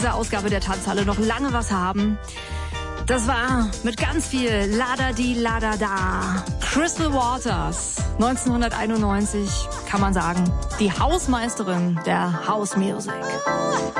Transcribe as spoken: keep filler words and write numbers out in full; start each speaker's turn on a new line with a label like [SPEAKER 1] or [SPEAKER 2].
[SPEAKER 1] dieser Ausgabe der Tanzhalle noch lange was haben. Das war mit ganz viel Lada-di-Lada-da. Crystal Waters, neunzehnhunderteinundneunzig, kann man sagen, die Hausmeisterin der House Music.